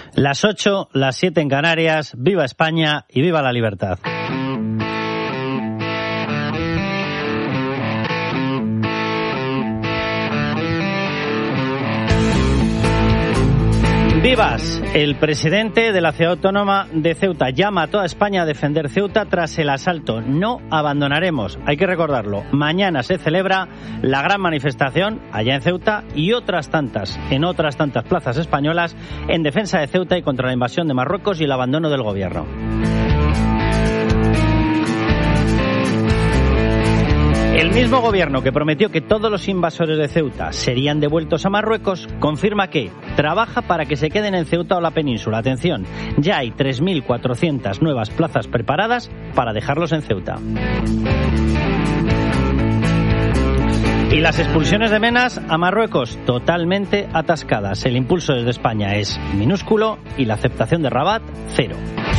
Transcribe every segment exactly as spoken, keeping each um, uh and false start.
Las ocho, las siete en Canarias. ¡Viva España y viva la libertad! Vivas, el presidente de la ciudad autónoma de Ceuta llama a toda España a defender Ceuta tras el asalto. No abandonaremos, hay que recordarlo. Mañana se celebra la gran manifestación allá en Ceuta y otras tantas, en otras tantas plazas españolas, en defensa de Ceuta y contra la invasión de Marruecos y el abandono del gobierno. El mismo gobierno que prometió que todos los invasores de Ceuta serían devueltos a Marruecos, confirma que trabaja para que se queden en Ceuta o la península. Atención, ya hay tres mil cuatrocientas nuevas plazas preparadas para dejarlos en Ceuta. Y las expulsiones de menas a Marruecos totalmente atascadas. El impulso desde España es minúsculo y la aceptación de Rabat, cero.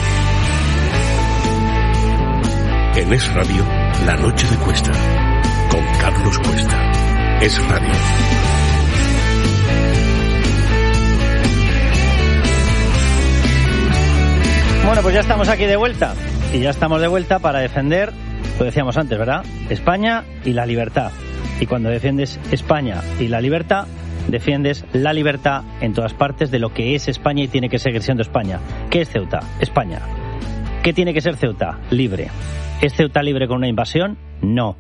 En Es Radio, La Noche de Cuesta, con Carlos Cuesta. Es Radio. Bueno, pues ya estamos aquí de vuelta. Y ya estamos de vuelta para defender, lo decíamos antes, ¿verdad?, España y la libertad. Y cuando defiendes España y la libertad, defiendes la libertad en todas partes de lo que es España y tiene que seguir siendo España. ¿Qué es Ceuta? España. ¿Qué tiene que ser Ceuta? Libre. ¿Es Ceuta libre con una invasión? No.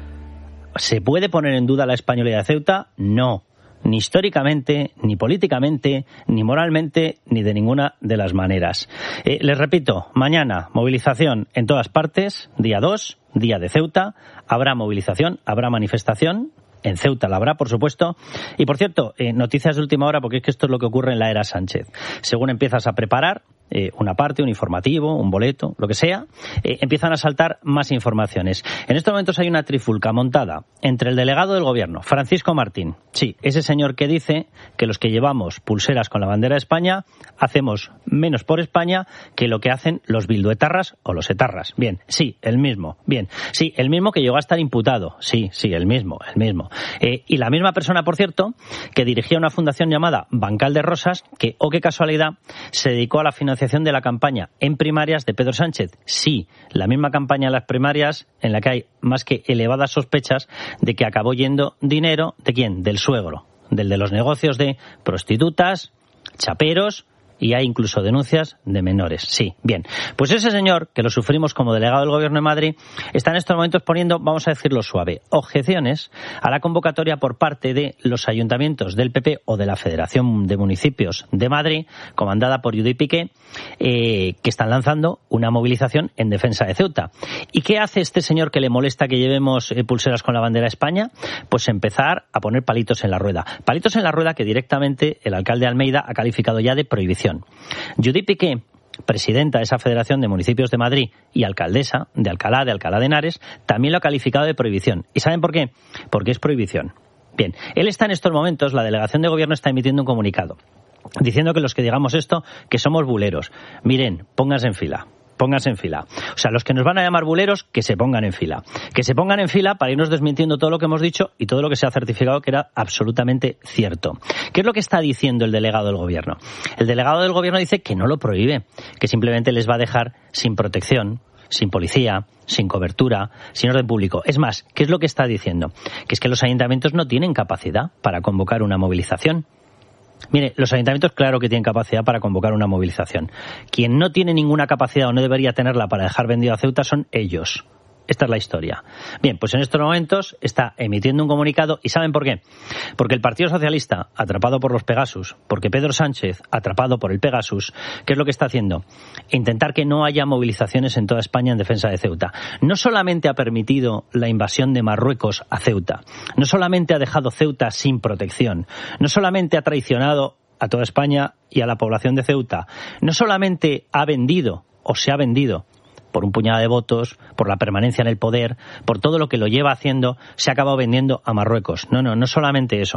¿Se puede poner en duda la españolidad de Ceuta? No. Ni históricamente, ni políticamente, ni moralmente, ni de ninguna de las maneras. Eh, les repito, mañana movilización en todas partes, día dos, día de Ceuta. Habrá movilización, habrá manifestación. En Ceuta la habrá, por supuesto. Y, por cierto, eh, noticias de última hora, porque es que esto es lo que ocurre en la era Sánchez. Según empiezas a preparar eh, una parte, un informativo, un boleto, lo que sea, eh, empiezan a saltar más informaciones. En estos momentos hay una trifulca montada entre el delegado del gobierno, Francisco Martín. Sí, ese señor que dice que los que llevamos pulseras con la bandera de España hacemos menos por España que lo que hacen los bilduetarras o los etarras. Bien, sí, el mismo. Bien, sí, el mismo que llegó a estar imputado. Sí, sí, el mismo, el mismo. Eh, y la misma persona, por cierto, que dirigía una fundación llamada Bancal de Rosas, que, oh qué casualidad, se dedicó a la financiación de la campaña en primarias de Pedro Sánchez. Sí, la misma campaña en las primarias en la que hay más que elevadas sospechas de que acabó yendo dinero, ¿de quién? Del suegro, del de los negocios de prostitutas, chaperos, y hay incluso denuncias de menores. Sí, bien. Pues ese señor, que lo sufrimos como delegado del Gobierno de Madrid, está en estos momentos poniendo, vamos a decirlo suave, objeciones a la convocatoria por parte de los ayuntamientos del P P o de la Federación de Municipios de Madrid, comandada por Judit Piqué, eh, que están lanzando una movilización en defensa de Ceuta. ¿Y qué hace este señor que le molesta que llevemos eh, pulseras con la bandera de España? Pues empezar a poner palitos en la rueda. Palitos en la rueda que directamente el alcalde Almeida ha calificado ya de prohibición. Judit Piqué, presidenta de esa Federación de Municipios de Madrid y alcaldesa de Alcalá, de Alcalá de Henares, también lo ha calificado de prohibición. ¿Y saben por qué? Porque es prohibición. Bien, él está en estos momentos, la delegación de gobierno está emitiendo un comunicado diciendo que los que digamos esto, que somos buleros. Miren, pónganse en fila. Pónganse en fila. O sea, los que nos van a llamar buleros, que se pongan en fila. Que se pongan en fila para irnos desmintiendo todo lo que hemos dicho y todo lo que se ha certificado que era absolutamente cierto. ¿Qué es lo que está diciendo el delegado del gobierno? El delegado del gobierno dice que no lo prohíbe, que simplemente les va a dejar sin protección, sin policía, sin cobertura, sin orden público. Es más, ¿qué es lo que está diciendo? Que es que los ayuntamientos no tienen capacidad para convocar una movilización. Mire, los ayuntamientos claro que tienen capacidad para convocar una movilización. Quien no tiene ninguna capacidad o no debería tenerla para dejar vendido a Ceuta son ellos. Esta es la historia. Bien, pues en estos momentos está emitiendo un comunicado y ¿saben por qué? Porque el Partido Socialista, atrapado por los Pegasus, porque Pedro Sánchez, atrapado por el Pegasus, ¿qué es lo que está haciendo? Intentar que no haya movilizaciones en toda España en defensa de Ceuta. No solamente ha permitido la invasión de Marruecos a Ceuta, no solamente ha dejado Ceuta sin protección, no solamente ha traicionado a toda España y a la población de Ceuta, no solamente ha vendido o se ha vendido por un puñado de votos, por la permanencia en el poder, por todo lo que lo lleva haciendo, se ha acabado vendiendo a Marruecos. No, no, no solamente eso.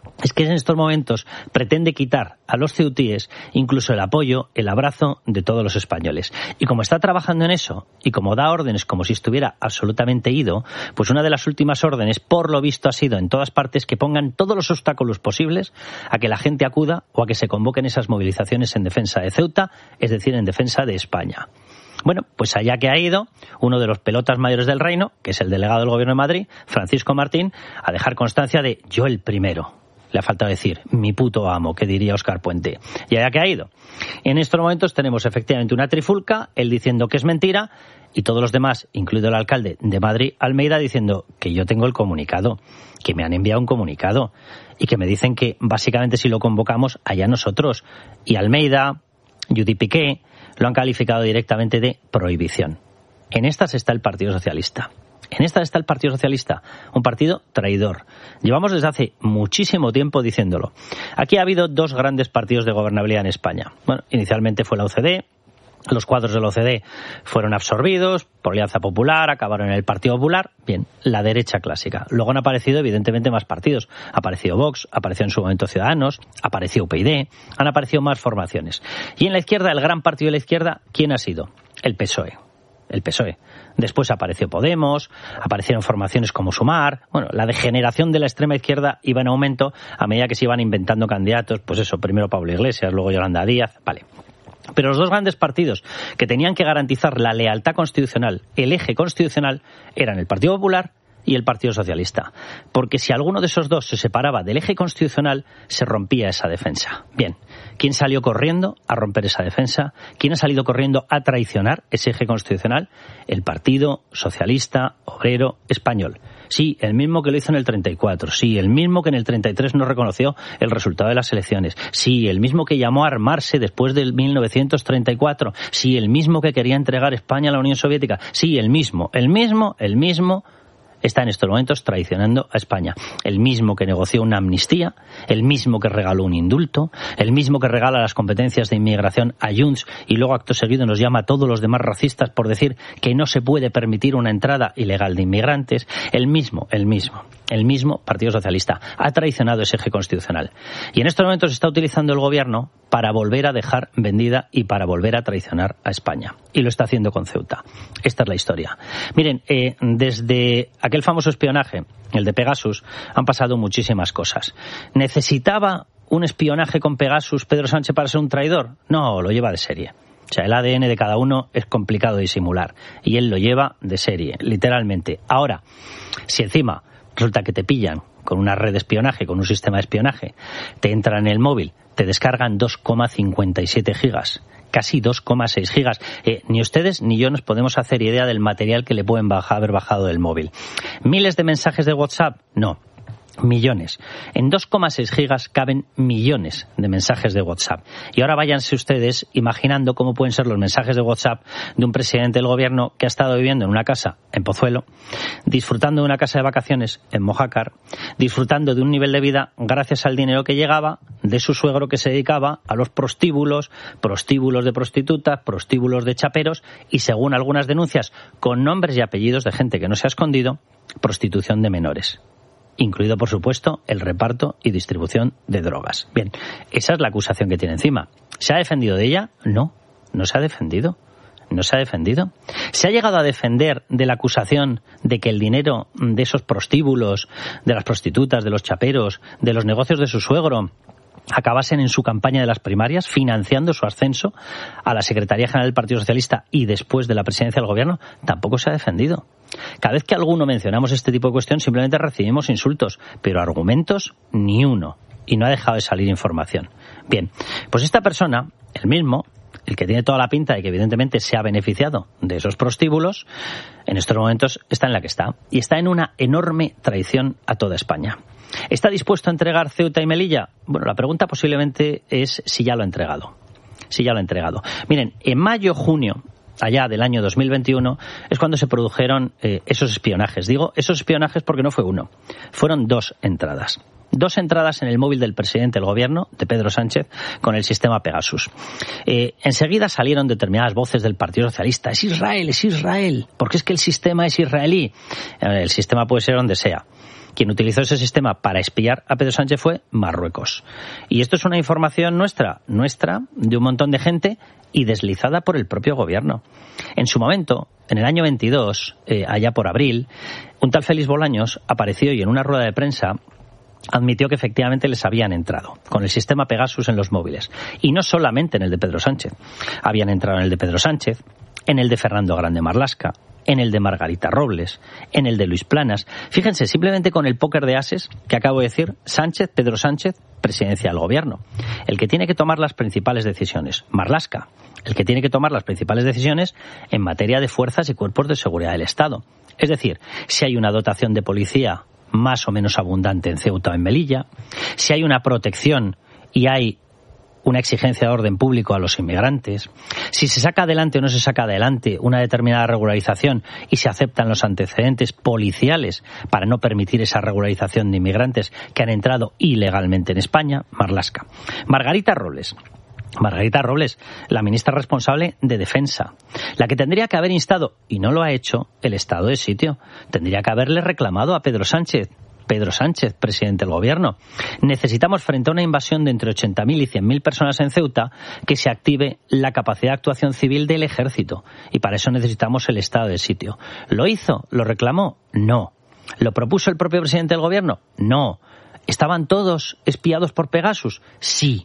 es que en estos momentos pretende quitar a los ceutíes incluso el apoyo, el abrazo de todos los españoles. Y como está trabajando en eso, y como da órdenes como si estuviera absolutamente ido, pues una de las últimas órdenes, por lo visto, ha sido en todas partes que pongan todos los obstáculos posibles a que la gente acuda o a que se convoquen esas movilizaciones en defensa de Ceuta, es decir, en defensa de España. Bueno, pues allá que ha ido uno de los pelotas mayores del reino, que es el delegado del Gobierno de Madrid, Francisco Martín, a dejar constancia de yo el primero. Le ha faltado decir, mi puto amo, que diría Óscar Puente. Y allá que ha ido. En estos momentos tenemos efectivamente una trifulca, él diciendo que es mentira, y todos los demás, incluido el alcalde de Madrid, Almeida, diciendo que yo tengo el comunicado, que me han enviado un comunicado, y que me dicen que básicamente si lo convocamos, allá nosotros. Y Almeida, Judy Piqué, lo han calificado directamente de prohibición. En estas está el Partido Socialista. En esta está el Partido Socialista, un partido traidor. Llevamos desde hace muchísimo tiempo diciéndolo. Aquí ha habido dos grandes partidos de gobernabilidad en España. Bueno, inicialmente fue la U C D, los cuadros de la U C D fueron absorbidos por Alianza Popular, acabaron en el Partido Popular, bien, la derecha clásica. Luego han aparecido evidentemente más partidos. Ha aparecido Vox, apareció en su momento Ciudadanos, apareció U P YD, han aparecido más formaciones. Y en la izquierda, el gran partido de la izquierda, ¿quién ha sido? El P S O E. El P S O E. Después apareció Podemos, aparecieron formaciones como Sumar. Bueno, la degeneración de la extrema izquierda iba en aumento a medida que se iban inventando candidatos. Pues eso, primero Pablo Iglesias, luego Yolanda Díaz, vale. Pero los dos grandes partidos que tenían que garantizar la lealtad constitucional, el eje constitucional, eran el Partido Popular y el Partido Socialista. Porque si alguno de esos dos se separaba del eje constitucional, se rompía esa defensa. Bien, ¿quién salió corriendo a romper esa defensa? ¿Quién ha salido corriendo a traicionar ese eje constitucional? El Partido Socialista Obrero Español. Sí, el mismo que lo hizo en el treinta y cuatro. Sí, el mismo que en el treinta y tres no reconoció el resultado de las elecciones. Sí, el mismo que llamó a armarse después del mil novecientos treinta y cuatro. Sí, el mismo que quería entregar España a la Unión Soviética. Sí, el mismo, el mismo, el mismo... está en estos momentos traicionando a España. El mismo que negoció una amnistía, el mismo que regaló un indulto, el mismo que regala las competencias de inmigración a Junts y luego acto seguido nos llama a todos los demás racistas por decir que no se puede permitir una entrada ilegal de inmigrantes. El mismo, el mismo, el mismo Partido Socialista ha traicionado ese eje constitucional. Y en estos momentos está utilizando el gobierno para volver a dejar vendida y para volver a traicionar a España. Y lo está haciendo con Ceuta. Esta es la historia. Miren, eh, desde aquel famoso espionaje, el de Pegasus, han pasado muchísimas cosas. ¿Necesitaba un espionaje con Pegasus Pedro Sánchez para ser un traidor? No, lo lleva de serie. O sea, el A D N de cada uno es complicado de disimular. Y él lo lleva de serie, literalmente. Ahora, si encima resulta que te pillan con una red de espionaje, con un sistema de espionaje, te entran en el móvil, te descargan dos coma cincuenta y siete gigas, casi dos coma seis gigas. Eh, ni ustedes ni yo nos podemos hacer idea del material que le pueden bajar, haber bajado del móvil. ¿Miles de mensajes de WhatsApp? No. Millones. En dos coma seis gigas caben millones de mensajes de WhatsApp. Y ahora váyanse ustedes imaginando cómo pueden ser los mensajes de WhatsApp de un presidente del gobierno que ha estado viviendo en una casa en Pozuelo, disfrutando de una casa de vacaciones en Mojácar, disfrutando de un nivel de vida gracias al dinero que llegaba de su suegro que se dedicaba a los prostíbulos, prostíbulos de prostitutas, prostíbulos de chaperos y, según algunas denuncias, con nombres y apellidos de gente que no se ha escondido, prostitución de menores. Incluido, por supuesto, el reparto y distribución de drogas. Bien, esa es la acusación que tiene encima. ¿Se ha defendido de ella? No, no se ha defendido. No se ha defendido. ¿Se ha llegado a defender de la acusación de que el dinero de esos prostíbulos, de las prostitutas, de los chaperos, de los negocios de su suegro, acabasen en su campaña de las primarias, financiando su ascenso a la Secretaría General del Partido Socialista y después de la presidencia del gobierno? Tampoco se ha defendido. Cada vez que alguno mencionamos este tipo de cuestión, simplemente recibimos insultos, pero argumentos ni uno. Y no ha dejado de salir información. Bien, pues esta persona, el mismo, el que tiene toda la pinta de que evidentemente se ha beneficiado de esos prostíbulos, en estos momentos está en la que está. Y está en una enorme traición a toda España. ¿Está dispuesto a entregar Ceuta y Melilla? Bueno, la pregunta posiblemente es si ya lo ha entregado. Si ya lo ha entregado. Miren, en mayo, junio, allá del año dos mil veintiuno, es cuando se produjeron eh, esos espionajes. Digo esos espionajes porque no fue uno. Fueron dos entradas. Dos entradas en el móvil del presidente del gobierno, de Pedro Sánchez, con el sistema Pegasus. Eh, enseguida salieron determinadas voces del Partido Socialista. Es Israel, es Israel. Porque es que el sistema es israelí. Eh, el sistema puede ser donde sea. Quien utilizó ese sistema para espiar a Pedro Sánchez fue Marruecos. Y esto es una información nuestra, nuestra, de un montón de gente y deslizada por el propio gobierno. En su momento, en el año veintidós, eh, allá por abril, un tal Félix Bolaños apareció y en una rueda de prensa admitió que efectivamente les habían entrado con el sistema Pegasus en los móviles. Y no solamente en el de Pedro Sánchez. Habían entrado en el de Pedro Sánchez, en el de Fernando Grande Marlaska, en el de Margarita Robles, en el de Luis Planas. Fíjense, simplemente con el póker de ases que acabo de decir, Sánchez, Pedro Sánchez, presidencia del gobierno. El que tiene que tomar las principales decisiones, Marlaska. El que tiene que tomar las principales decisiones en materia de fuerzas y cuerpos de seguridad del Estado. Es decir, si hay una dotación de policía más o menos abundante en Ceuta o en Melilla, si hay una protección y hay una exigencia de orden público a los inmigrantes, si se saca adelante o no se saca adelante una determinada regularización y se aceptan los antecedentes policiales para no permitir esa regularización de inmigrantes que han entrado ilegalmente en España, Marlaska. Margarita Robles. Margarita Robles, la ministra responsable de Defensa, la que tendría que haber instado, y no lo ha hecho, el estado de sitio. Tendría que haberle reclamado a Pedro Sánchez. Pedro Sánchez, presidente del gobierno. Necesitamos, frente a una invasión de entre ochenta mil y cien mil personas en Ceuta, que se active la capacidad de actuación civil del ejército. Y para eso necesitamos el estado de sitio. ¿Lo hizo? ¿Lo reclamó? No. ¿Lo propuso el propio presidente del gobierno? No. ¿Estaban todos espiados por Pegasus? Sí.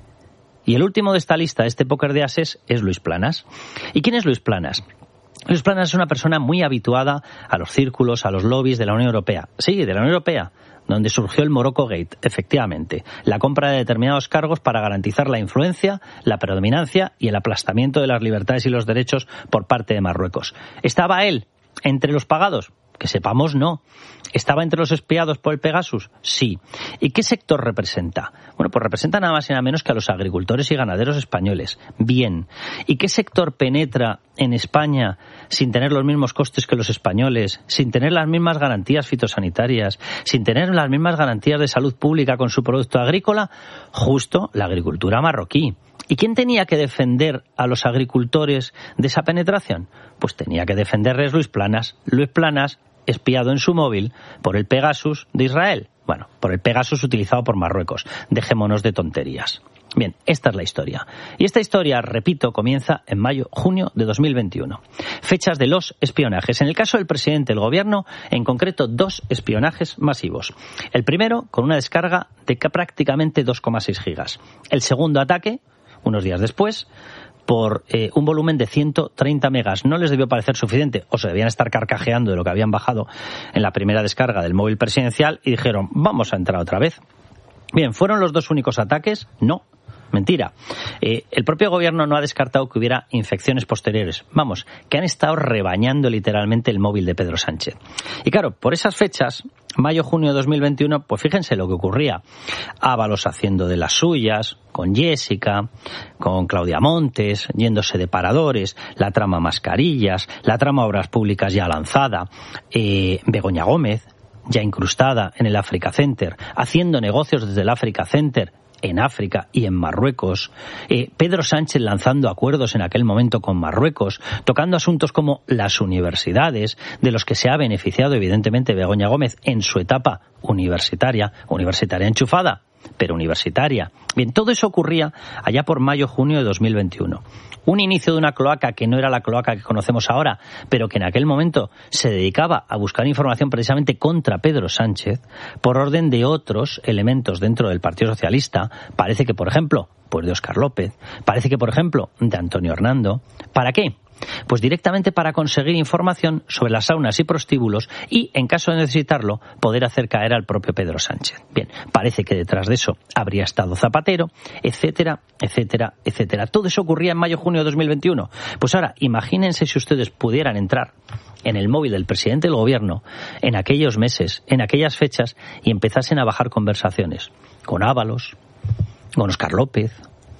Y el último de esta lista, este póker de ases, es Luis Planas. ¿Y quién es Luis Planas? Luis Planas es una persona muy habituada a los círculos, a los lobbies de la Unión Europea. Sí, de la Unión Europea, donde surgió el Morocco Gate, efectivamente. La compra de determinados cargos para garantizar la influencia, la predominancia y el aplastamiento de las libertades y los derechos por parte de Marruecos. ¿Estaba él entre los pagados? Que sepamos, no. ¿Estaba entre los espiados por el Pegasus? Sí. ¿Y qué sector representa? Bueno, pues representa nada más y nada menos que a los agricultores y ganaderos españoles. Bien. ¿Y qué sector penetra en España sin tener los mismos costes que los españoles, sin tener las mismas garantías fitosanitarias, sin tener las mismas garantías de salud pública con su producto agrícola? Justo la agricultura marroquí. ¿Y quién tenía que defender a los agricultores de esa penetración? Pues tenía que defenderles Luis Planas. Luis Planas, espiado en su móvil por el Pegasus de Israel. Bueno, por el Pegasus utilizado por Marruecos. Dejémonos de tonterías. Bien, esta es la historia. Y esta historia, repito, comienza en mayo, junio de dos mil veintiuno. Fechas de los espionajes. En el caso del presidente del gobierno, en concreto, dos espionajes masivos. El primero, con una descarga de prácticamente dos coma seis gigas. El segundo ataque, unos días después, por eh, un volumen de ciento treinta megas. No les debió parecer suficiente, o se debían estar carcajeando de lo que habían bajado en la primera descarga del móvil presidencial y dijeron, vamos a entrar otra vez. Bien, ¿fueron los dos únicos ataques? No. Mentira. Eh, el propio gobierno no ha descartado que hubiera infecciones posteriores. Vamos, que han estado rebañando literalmente el móvil de Pedro Sánchez. Y claro, por esas fechas, mayo-junio de dos mil veintiuno, pues fíjense lo que ocurría. Ábalos haciendo de las suyas, con Jessica, con Claudia Montes, yéndose de paradores, la trama mascarillas, la trama obras públicas ya lanzada, eh, Begoña Gómez, ya incrustada en el Africa Center, haciendo negocios desde el Africa Center, en África y en Marruecos, eh, Pedro Sánchez lanzando acuerdos en aquel momento con Marruecos, tocando asuntos como las universidades, de los que se ha beneficiado evidentemente Begoña Gómez en su etapa universitaria, universitaria enchufada, pero universitaria. Bien, todo eso ocurría allá por mayo-junio de dos mil veintiuno. Un inicio de una cloaca que no era la cloaca que conocemos ahora, pero que en aquel momento se dedicaba a buscar información precisamente contra Pedro Sánchez, por orden de otros elementos dentro del Partido Socialista. Parece que, por ejemplo, pues de Óscar López, parece que, por ejemplo, de Antonio Hernando. ¿Para qué? Pues directamente para conseguir información sobre las saunas y prostíbulos y, en caso de necesitarlo, poder hacer caer al propio Pedro Sánchez. Bien, parece que detrás de eso habría estado Zapatero, etcétera, etcétera, etcétera. Todo eso ocurría en mayo-junio de dos mil veintiuno. Pues ahora, imagínense si ustedes pudieran entrar en el móvil del presidente del gobierno en aquellos meses, en aquellas fechas, y empezasen a bajar conversaciones con Ábalos, con Óscar López,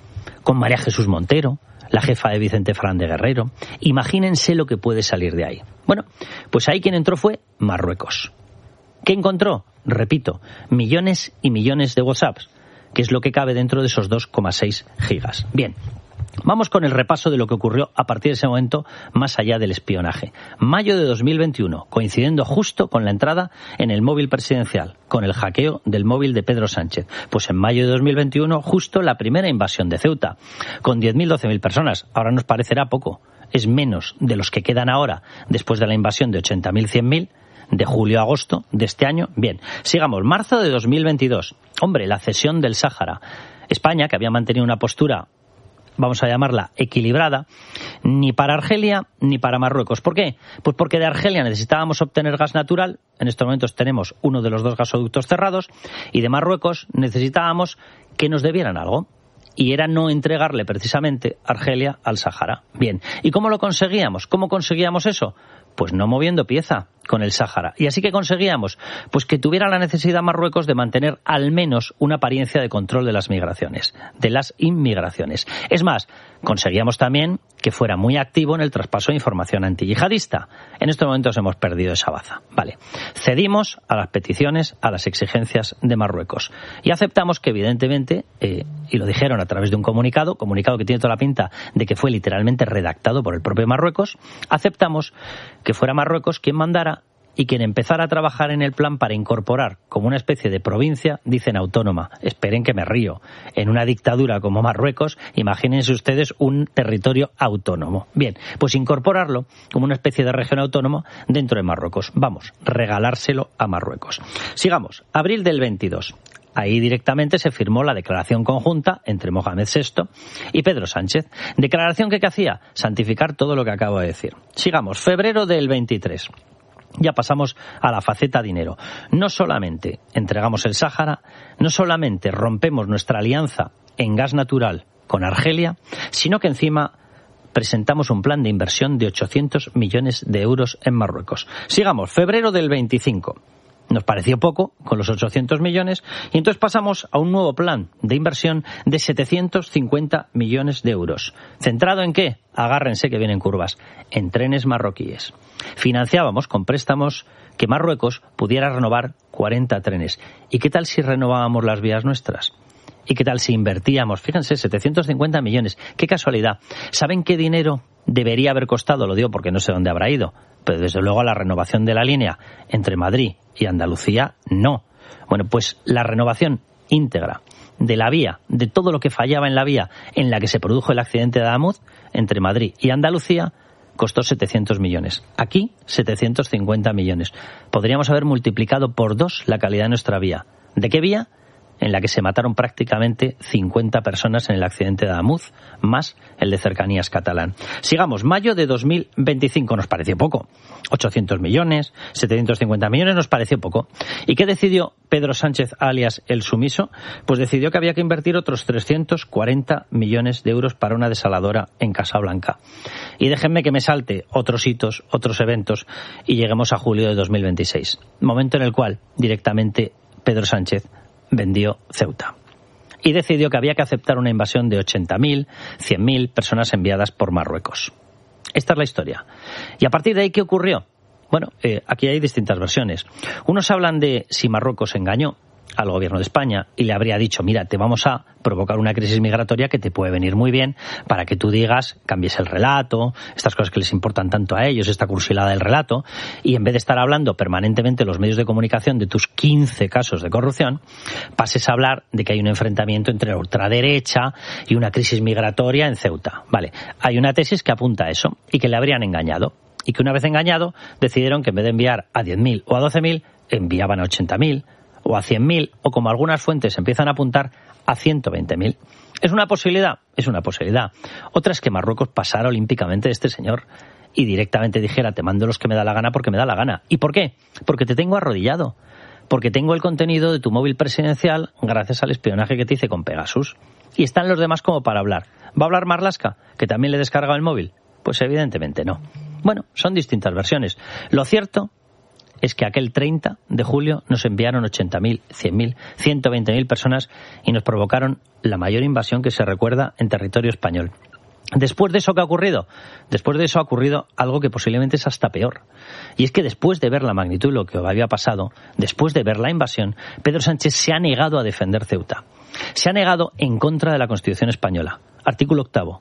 con María Jesús Montero, la jefa de Vicente Fernández Guerrero. Imagínense lo que puede salir de ahí. Bueno, pues ahí quien entró fue Marruecos. ¿Qué encontró? Repito, millones y millones de WhatsApps, que es lo que cabe dentro de esos dos coma seis gigas. Bien, Vamos con el repaso de lo que ocurrió a partir de ese momento más allá del espionaje. Mayo de dos mil veintiuno, coincidiendo justo con la entrada en el móvil presidencial, con el hackeo del móvil de Pedro Sánchez. Pues en mayo de dos mil veintiuno, justo la primera invasión de Ceuta, con diez mil, doce mil personas. Ahora nos parecerá poco. Es menos de los que quedan ahora después de la invasión de ochenta mil, cien mil, de julio a agosto de este año. Bien, sigamos. Marzo de dos mil veintidós. Hombre, la cesión del Sáhara. España, que había mantenido una postura, vamos a llamarla equilibrada, ni para Argelia ni para Marruecos. ¿Por qué? Pues porque de Argelia necesitábamos obtener gas natural, en estos momentos tenemos uno de los dos gasoductos cerrados, y de Marruecos necesitábamos que nos debieran algo, y era no entregarle precisamente Argelia al Sáhara. Bien, ¿y cómo lo conseguíamos? ¿Cómo conseguíamos eso? Pues no moviendo pieza con el Sáhara. ¿Y así que conseguíamos? Pues que tuviera la necesidad Marruecos de mantener al menos una apariencia de control de las migraciones, de las inmigraciones. Es más, conseguíamos también que fuera muy activo en el traspaso de información antiyihadista. En estos momentos hemos perdido esa baza. Vale. Cedimos a las peticiones, a las exigencias de Marruecos. Y aceptamos que, evidentemente, eh, y lo dijeron a través de un comunicado, comunicado que tiene toda la pinta de que fue literalmente redactado por el propio Marruecos, aceptamos que fuera Marruecos quien mandara y quien empezara a trabajar en el plan para incorporar como una especie de provincia, dicen autónoma, esperen que me río, en una dictadura como Marruecos, imagínense ustedes un territorio autónomo. Bien, pues incorporarlo como una especie de región autónoma dentro de Marruecos. Vamos, regalárselo a Marruecos. Sigamos, abril del veintidós. Ahí directamente se firmó la declaración conjunta entre Mohamed sexto y Pedro Sánchez. Declaración que, ¿qué hacía? Santificar todo lo que acabo de decir. Sigamos, febrero del veintitrés. Ya pasamos a la faceta dinero. No solamente entregamos el Sáhara, no solamente rompemos nuestra alianza en gas natural con Argelia, sino que encima presentamos un plan de inversión de ochocientos millones de euros en Marruecos. Sigamos, febrero del veinticinco. Nos pareció poco con los ochocientos millones y entonces pasamos a un nuevo plan de inversión de setecientos cincuenta millones de euros. ¿Centrado en qué? Agárrense que vienen curvas. En trenes marroquíes. Financiábamos con préstamos que Marruecos pudiera renovar cuarenta trenes. ¿Y qué tal si renovábamos las vías nuestras? ¿Y qué tal si invertíamos? Fíjense, setecientos cincuenta millones. ¡Qué casualidad! ¿Saben qué dinero debería haber costado? Lo digo porque no sé dónde habrá ido. Pero desde luego a la renovación de la línea entre Madrid y Andalucía, no. Bueno, pues la renovación íntegra de la vía, de todo lo que fallaba en la vía en la que se produjo el accidente de Adamuz, entre Madrid y Andalucía, costó setecientos millones. Aquí, setecientos cincuenta millones. Podríamos haber multiplicado por dos la calidad de nuestra vía. ¿De qué vía? En la que se mataron prácticamente cincuenta personas en el accidente de Adamuz, más el de Cercanías catalán. Sigamos, mayo de dos mil veinticinco, nos pareció poco. ochocientos millones, setecientos cincuenta millones, nos pareció poco. ¿Y qué decidió Pedro Sánchez, alias el sumiso? Pues decidió que había que invertir otros trescientos cuarenta millones de euros para una desaladora en Casablanca. Y déjenme que me salte otros hitos, otros eventos, y lleguemos a julio de dos mil veintiséis. Momento en el cual, directamente, Pedro Sánchez vendió Ceuta y decidió que había que aceptar una invasión de ochenta mil, cien mil personas enviadas por Marruecos. Esta es la historia. Y a partir de ahí, ¿qué ocurrió? Bueno, eh, aquí hay distintas versiones. Unos hablan de si Marruecos engañó al gobierno de España y le habría dicho, mira, te vamos a provocar una crisis migratoria que te puede venir muy bien para que tú digas, cambies el relato, estas cosas que les importan tanto a ellos, esta cursilada del relato, y en vez de estar hablando permanentemente en los medios de comunicación de tus quince casos de corrupción, pases a hablar de que hay un enfrentamiento entre la ultraderecha y una crisis migratoria en Ceuta. Vale, hay una tesis que apunta a eso y que le habrían engañado. Y que una vez engañado, decidieron que en vez de enviar a diez mil o a doce mil, enviaban a ochenta mil o a cien mil, o como algunas fuentes empiezan a apuntar, a ciento veinte mil. ¿Es una posibilidad? Es una posibilidad. Otra es que Marruecos pasara olímpicamente de este señor y directamente dijera, te mando los que me da la gana porque me da la gana. ¿Y por qué? Porque te tengo arrodillado. Porque tengo el contenido de tu móvil presidencial gracias al espionaje que te hice con Pegasus. Y están los demás como para hablar. ¿Va a hablar Marlaska, que también le descarga el móvil? Pues evidentemente no. Bueno, son distintas versiones. Lo cierto es que aquel treinta de julio nos enviaron ochenta mil, cien mil, ciento veinte mil personas y nos provocaron la mayor invasión que se recuerda en territorio español. Después de eso, ¿qué ha ocurrido? Después de eso ha ocurrido algo que posiblemente es hasta peor. Y es que después de ver la magnitud de lo que había pasado, después de ver la invasión, Pedro Sánchez se ha negado a defender Ceuta. Se ha negado en contra de la Constitución española. Artículo octavo.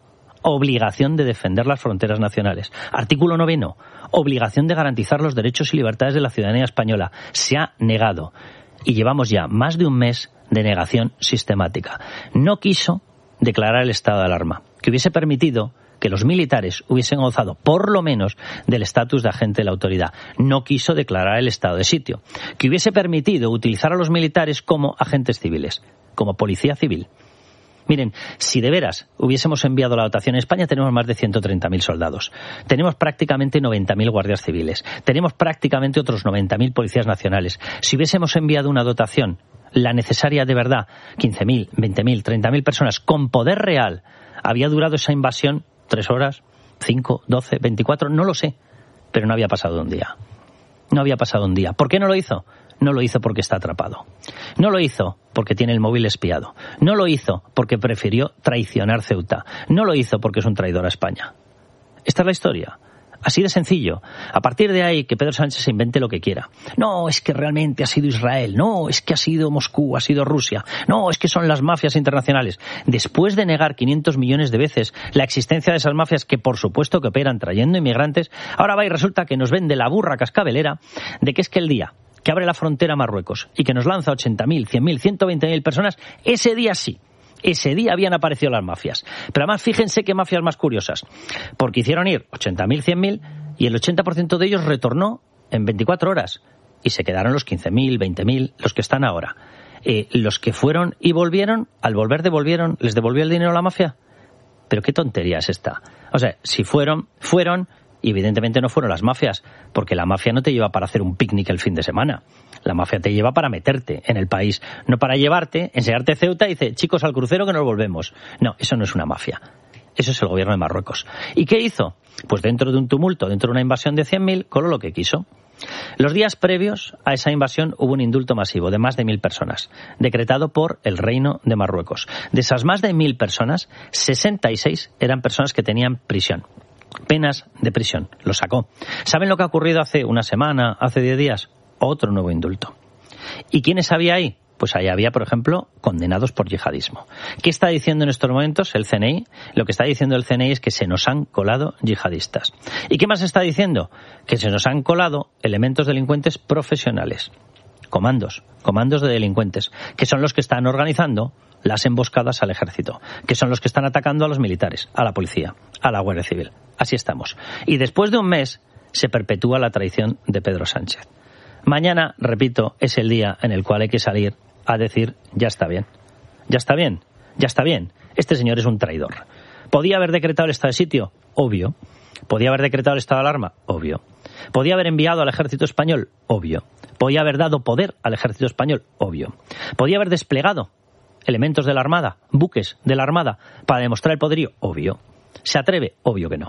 obligación de defender las fronteras nacionales. Artículo noveno, obligación de garantizar los derechos y libertades de la ciudadanía española. Se ha negado. Y llevamos ya más de un mes de negación sistemática. No quiso declarar el estado de alarma, que hubiese permitido que los militares hubiesen gozado, por lo menos, del estatus de agente de la autoridad. No quiso declarar el estado de sitio, que hubiese permitido utilizar a los militares como agentes civiles, como policía civil. Miren, si de veras hubiésemos enviado la dotación en España, tenemos más de ciento treinta mil soldados. Tenemos prácticamente noventa mil guardias civiles. Tenemos prácticamente otros noventa mil policías nacionales. Si hubiésemos enviado una dotación, la necesaria de verdad, quince mil, veinte mil, treinta mil personas, con poder real, había durado esa invasión tres horas, cinco, doce, veinticuatro, no lo sé, pero no había pasado un día. No había pasado un día. ¿Por qué no lo hizo? No lo hizo porque está atrapado. No lo hizo porque tiene el móvil espiado. No lo hizo porque prefirió traicionar Ceuta. No lo hizo porque es un traidor a España. Esta es la historia. Así de sencillo. A partir de ahí, que Pedro Sánchez se invente lo que quiera. No, es que realmente ha sido Israel. No, es que ha sido Moscú, ha sido Rusia. No, es que son las mafias internacionales. Después de negar quinientos millones de veces la existencia de esas mafias que por supuesto que operan trayendo inmigrantes, ahora va y resulta que nos vende la burra cascabelera de que es que el día que abre la frontera a Marruecos y que nos lanza ochenta mil, cien mil, ciento veinte mil personas, ese día sí. Ese día habían aparecido las mafias. Pero además, fíjense qué mafias más curiosas. Porque hicieron ir ochenta mil, cien mil y el ochenta por ciento de ellos retornó en veinticuatro horas. Y se quedaron los quince mil, veinte mil, los que están ahora. Eh, los que fueron y volvieron, al volver devolvieron, ¿les devolvió el dinero a la mafia? Pero qué tontería es esta. O sea, si fueron, fueron... Y evidentemente no fueron las mafias, porque la mafia no te lleva para hacer un picnic el fin de semana. La mafia te lleva para meterte en el país, no para llevarte, enseñarte Ceuta y dice, chicos, al crucero que nos volvemos. No, eso no es una mafia. Eso es el gobierno de Marruecos. ¿Y qué hizo? Pues dentro de un tumulto, dentro de una invasión de cien mil, coló lo que quiso. Los días previos a esa invasión hubo un indulto masivo de más de mil personas, decretado por el Reino de Marruecos. De esas más de mil personas, sesenta y seis eran personas que tenían prisión. Penas de prisión. Lo sacó. ¿Saben lo que ha ocurrido hace una semana, hace diez días? Otro nuevo indulto. ¿Y quiénes había ahí? Pues ahí había, por ejemplo, condenados por yihadismo. ¿Qué está diciendo en estos momentos el C N I? Lo que está diciendo el C N I es que se nos han colado yihadistas. ¿Y qué más está diciendo? Que se nos han colado elementos delincuentes profesionales. Comandos, comandos de delincuentes, que son los que están organizando las emboscadas al ejército, que son los que están atacando a los militares, a la policía, a la Guardia Civil. Así estamos. Y después de un mes se perpetúa la traición de Pedro Sánchez. Mañana, repito, es el día en el cual hay que salir a decir, ya está bien, ya está bien, ya está bien. Este señor es un traidor. ¿Podía haber decretado el estado de sitio? Obvio. ¿Podía haber decretado el estado de alarma? Obvio. ¿Podía haber enviado al ejército español? Obvio. ¿Podía haber dado poder al ejército español? Obvio. ¿Podía haber desplegado elementos de la Armada, buques de la Armada, para demostrar el poderío? Obvio. ¿Se atreve? Obvio que no.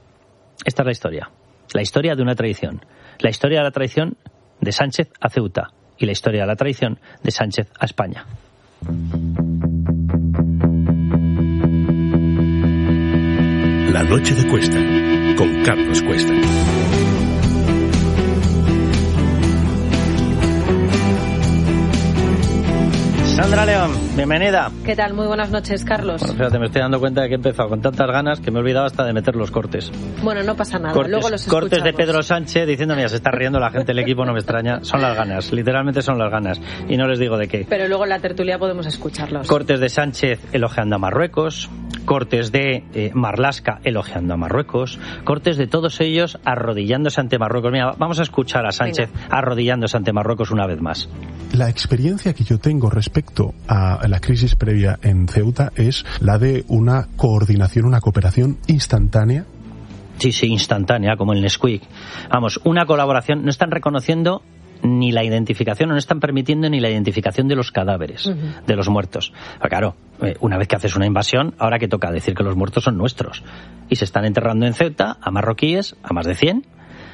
Esta es la historia. La historia de una traición. La historia de la traición de Sánchez a Ceuta. Y la historia de la traición de Sánchez a España. La noche de Cuesta, con Carlos Cuesta. Sandra León, bienvenida. ¿Qué tal? Muy buenas noches, Carlos. Bueno, fíjate, me estoy dando cuenta de que he empezado con tantas ganas que me he olvidado hasta de meter los cortes. Bueno, no pasa nada, cortes, luego los escuchamos. Cortes de Pedro Sánchez diciendo, mira, se está riendo la gente del equipo, no me extraña. Son las ganas, literalmente son las ganas. Y no les digo de qué. Pero luego en la tertulia podemos escucharlos. Cortes de Sánchez elogiando a Marruecos, cortes de eh, Marlaska elogiando a Marruecos, cortes de todos ellos arrodillándose ante Marruecos. Mira, vamos a escuchar a Sánchez Venga. arrodillándose ante Marruecos una vez más. La experiencia que yo tengo respecto a la crisis previa en Ceuta es la de una coordinación, una cooperación instantánea. Sí, sí, instantánea, como el Nesquik. Vamos, una colaboración. No están reconociendo ni la identificación, no están permitiendo ni la identificación de los cadáveres, uh-huh. de los muertos. Pero claro, una vez que haces una invasión, ahora que toca decir que los muertos son nuestros. Y se están enterrando en Ceuta a marroquíes, a más de cien,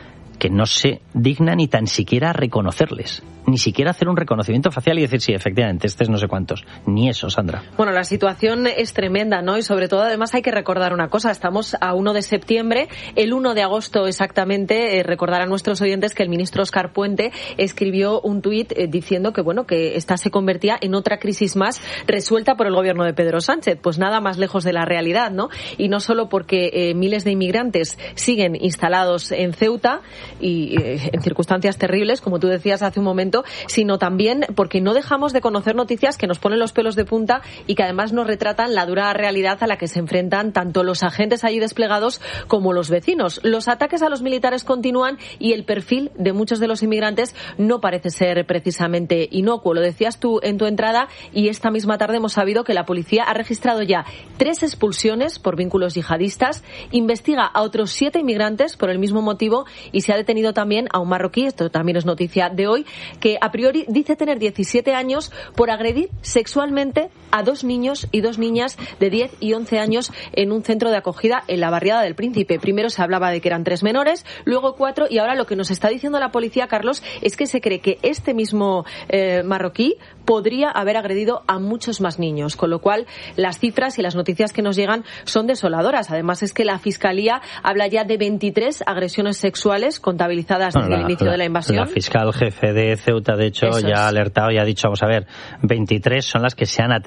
que no se digna ni tan siquiera a reconocerles, ni siquiera hacer un reconocimiento facial y decir, sí, efectivamente, este es no sé cuántos. Ni eso, Sandra. Bueno, la situación es tremenda, ¿no? Y sobre todo, además, hay que recordar una cosa. Estamos a uno de septiembre. El uno de agosto, exactamente, eh, recordar a nuestros oyentes que el ministro Óscar Puente escribió un tuit eh, diciendo que, bueno, que esta se convertía en otra crisis más resuelta por el gobierno de Pedro Sánchez. Pues nada más lejos de la realidad, ¿no? Y no solo porque eh, miles de inmigrantes siguen instalados en Ceuta y eh, en circunstancias terribles, como tú decías hace un momento, sino también porque no dejamos de conocer noticias que nos ponen los pelos de punta y que además nos retratan la dura realidad a la que se enfrentan tanto los agentes allí desplegados como los vecinos. Los ataques a los militares continúan y el perfil de muchos de los inmigrantes no parece ser precisamente inocuo. Lo decías tú en tu entrada y esta misma tarde hemos sabido que la policía ha registrado ya tres expulsiones por vínculos yihadistas, investiga a otros siete inmigrantes por el mismo motivo y se ha detenido también a un marroquí, esto también es noticia de hoy, que a priori dice tener diecisiete años por agredir sexualmente a dos niños y dos niñas de diez y once años en un centro de acogida en la barriada del Príncipe. Primero se hablaba de que eran tres menores, luego cuatro, y ahora lo que nos está diciendo la policía, Carlos, es que se cree que este mismo eh, marroquí podría haber agredido a muchos más niños, con lo cual las cifras y las noticias que nos llegan son desoladoras. Además es que la Fiscalía habla ya de veintitrés agresiones sexuales contabilizadas bueno, desde la, el inicio la, de la invasión. La fiscal jefe de Ceuta, de hecho, Eso ya es. ha alertado y ha dicho, vamos a ver, veintitrés son las que se han